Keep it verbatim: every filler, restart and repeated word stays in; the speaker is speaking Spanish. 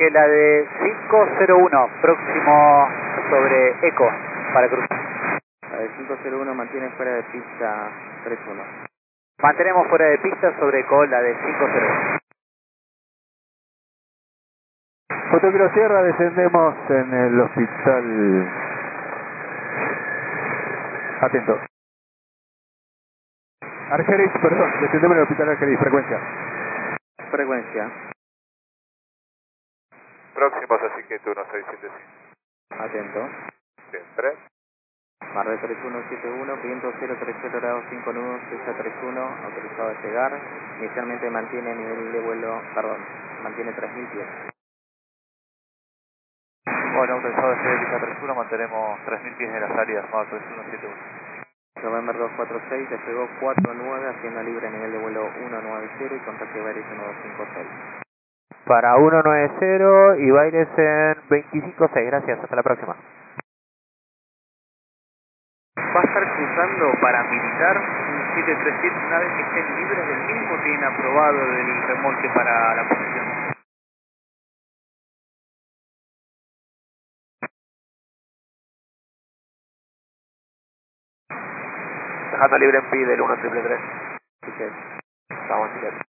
que la de cinco cero uno, próximo sobre Eco, para cruzar. La de cinco cero uno mantiene fuera de pista tres uno. Mantenemos fuera de pista sobre Eco, la de cinco cero uno. Fotocro Sierra, descendemos en el hospital. Atento. Argeris, perdón, descendemos en el hospital Argeris, frecuencia. Frecuencia. Próximos a Siqueto uno seis siete cinco. Atento. Bien, tres. Mar de tres uno siete uno, viento cero tres cero grados cinco nudos, sesenta tres uno, autorizado a llegar. Inicialmente mantiene nivel de vuelo, perdón, mantiene tres mil pies. Bueno, autorizado a llegar pista tres uno, mantenemos tres mil pies en las áreas Mar tres uno siete uno. November dos cuatro seis, despegó cuatro nueve, haciendo libre nivel de vuelo uno nueve cero y contacto de Baires uno dos cinco seis. Para uno nueve cero y Baires en veinticinco seis, gracias, hasta la próxima. Va a estar cruzando para militar un siete tres siete una vez que estén libres del mismo, tienen aprobado el remolque para la posición. Dejando libre en P I del uno triple tres. Ticket. Estamos en Siqueto.